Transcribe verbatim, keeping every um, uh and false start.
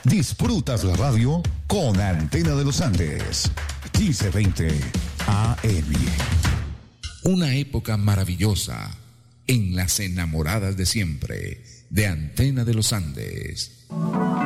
Disfrutas la radio con Antena de los Andes. quince veinte A M. Una época maravillosa en las enamoradas de siempre de Antena de los Andes.